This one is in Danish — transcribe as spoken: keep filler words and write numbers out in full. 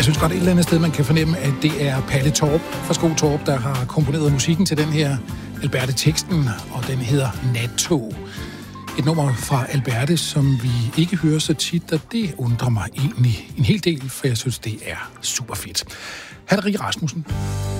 synes godt et eller andet sted, man kan fornemme, at det er Palle Torp fra Sko Torp, der har komponeret musikken til den her Alberte-teksten, og den hedder Nattog. Et nummer fra Alberte, som vi ikke hører så tit, og det undrer mig egentlig en hel del, for jeg synes, det er super fedt. Hanne Rie Rasmussen.